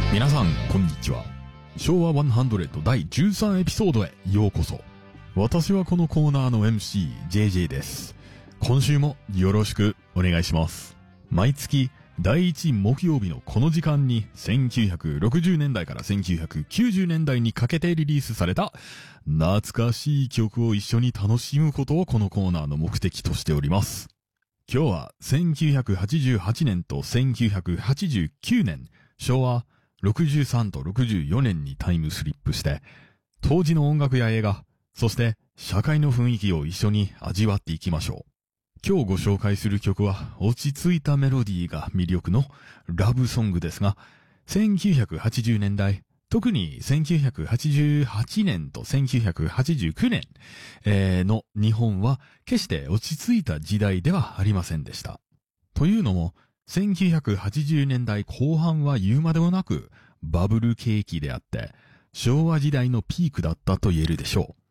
皆さんこんにちは。昭和100第13エピソードへようこそ。私はこのコーナーの MC JJ です。今週もよろしくお願いします。毎月第1木曜日のこの時間に1960年代から1990年代にかけてリリースされた懐かしい曲を一緒に楽しむことをこのコーナーの目的としております。今日は1988年と1989年、昭和63と64年にタイムスリップして、当時の音楽や映画、そして社会の雰囲気を一緒に味わっていきましょう。今日ご紹介する曲は落ち着いたメロディーが魅力のラブソングですが、1980年代、特に1988年と1989年、の日本は決して落ち着いた時代ではありませんでした。というのも、1980年代後半は言うまでもなくバブル景気であって、昭和時代のピークだったと言えるでしょう。